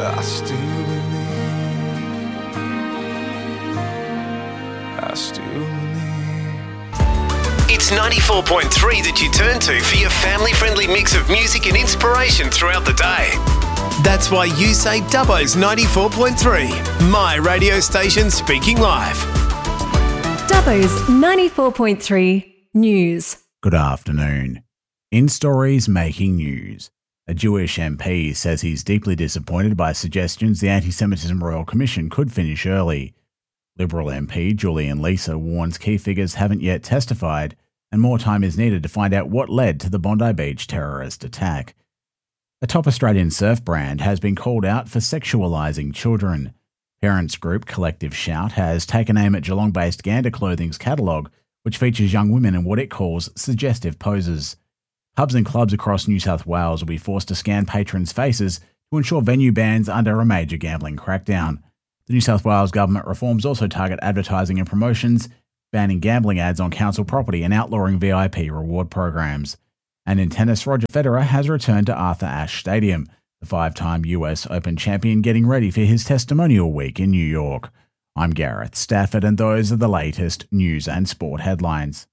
I still believe. It's 94.3 that you turn to for your family-friendly mix of music and inspiration throughout the day. That's why you say Dubbo's 94.3, my radio station speaking live. Dubbo's 94.3 News. Good afternoon. In stories making news, a Jewish MP says he's deeply disappointed by suggestions the Anti-Semitism Royal Commission could finish early. Liberal MP Julian Leeser warns key figures haven't yet testified and more time is needed to find out what led to the Bondi Beach terrorist attack. A top Australian surf brand has been called out for sexualising children. Parents group Collective Shout has taken aim at Geelong-based Gander Clothing's catalogue, which features young women in what it calls suggestive poses. Pubs and clubs across New South Wales will be forced to scan patrons' faces to ensure venue bans under a major gambling crackdown. The New South Wales government reforms also target advertising and promotions, banning gambling ads on council property and outlawing VIP reward programs. And in tennis, Roger Federer has returned to Arthur Ashe Stadium, the five-time US Open champion getting ready for his testimonial week in New York. I'm Gareth Stafford and those are the latest news and sport headlines.